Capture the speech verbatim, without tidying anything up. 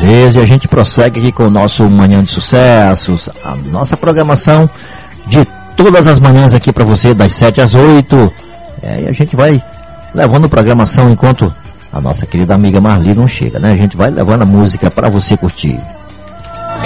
Beleza, e a gente prossegue aqui com o nosso Manhã de Sucessos, a nossa programação de todas as manhãs aqui para você, das sete às oito. É, e a gente vai levando programação enquanto a nossa querida amiga Marli não chega, né? A gente vai levando a música para você curtir.